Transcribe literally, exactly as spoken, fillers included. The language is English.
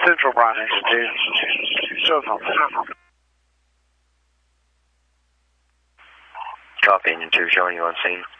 Central Brian Institute. Show something. Copy, Engine two showing you on scene.